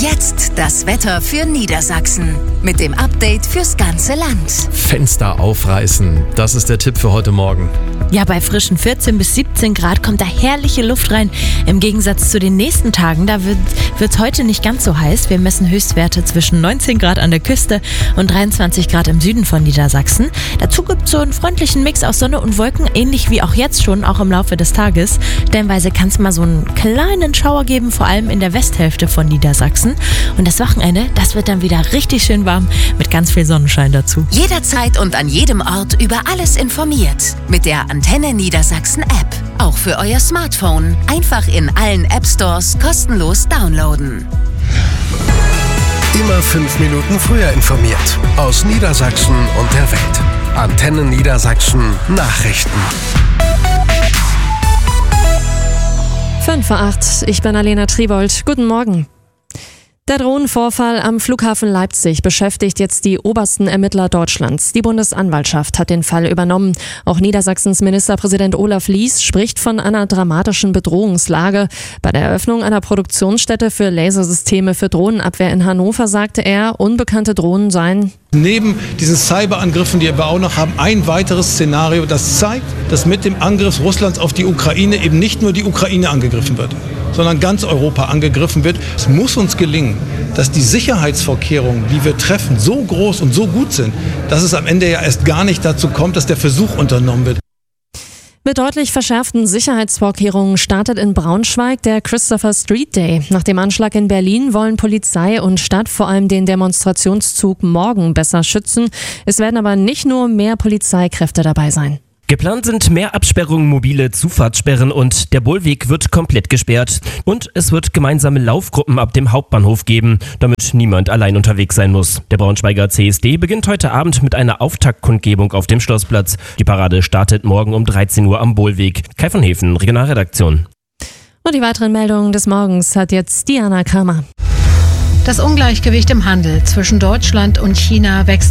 Jetzt das Wetter für Niedersachsen. Mit dem Update fürs ganze Land. Fenster aufreißen, das ist der Tipp für heute Morgen. Ja, bei frischen 14 bis 17 Grad kommt da herrliche Luft rein. Im Gegensatz zu den nächsten Tagen, da wird's heute nicht ganz so heiß. Wir messen Höchstwerte zwischen 19 Grad an der Küste und 23 Grad im Süden von Niedersachsen. Dazu gibt's so einen freundlichen Mix aus Sonne und Wolken, ähnlich wie auch jetzt schon, auch im Laufe des Tages. Stellenweise kann es mal so einen kleinen Schauer geben, vor allem in der Westhälfte von Niedersachsen. Und das Wochenende, das wird dann wieder richtig schön warm mit ganz viel Sonnenschein dazu. Jederzeit und an jedem Ort über alles informiert. Mit der Antenne Niedersachsen App. Auch für euer Smartphone. Einfach in allen App Stores kostenlos downloaden. Immer 5 Minuten früher informiert. Aus Niedersachsen und der Welt. Antenne Niedersachsen Nachrichten. 5:08 Uhr, ich bin Alena Triebold. Guten Morgen. Der Drohnenvorfall am Flughafen Leipzig beschäftigt jetzt die obersten Ermittler Deutschlands. Die Bundesanwaltschaft hat den Fall übernommen. Auch Niedersachsens Ministerpräsident Olaf Lies spricht von einer dramatischen Bedrohungslage. Bei der Eröffnung einer Produktionsstätte für Lasersysteme für Drohnenabwehr in Hannover sagte er, unbekannte Drohnen seien neben diesen Cyberangriffen, die wir auch noch haben, ein weiteres Szenario, das zeigt, dass mit dem Angriff Russlands auf die Ukraine eben nicht nur die Ukraine angegriffen wird, sondern ganz Europa angegriffen wird. Es muss uns gelingen, dass die Sicherheitsvorkehrungen, die wir treffen, so groß und so gut sind, dass es am Ende ja erst gar nicht dazu kommt, dass der Versuch unternommen wird. Mit deutlich verschärften Sicherheitsvorkehrungen startet in Braunschweig der Christopher Street Day. Nach dem Anschlag in Berlin wollen Polizei und Stadt vor allem den Demonstrationszug morgen besser schützen. Es werden aber nicht nur mehr Polizeikräfte dabei sein. Geplant sind mehr Absperrungen, mobile Zufahrtssperren und der Bohlweg wird komplett gesperrt. Und es wird gemeinsame Laufgruppen ab dem Hauptbahnhof geben, damit niemand allein unterwegs sein muss. Der Braunschweiger CSD beginnt heute Abend mit einer Auftaktkundgebung auf dem Schlossplatz. Die Parade startet morgen um 13 Uhr am Bohlweg. Kai von Hefen, Regionalredaktion. Und die weiteren Meldungen des Morgens hat jetzt Diana Kramer. Das Ungleichgewicht im Handel zwischen Deutschland und China wächst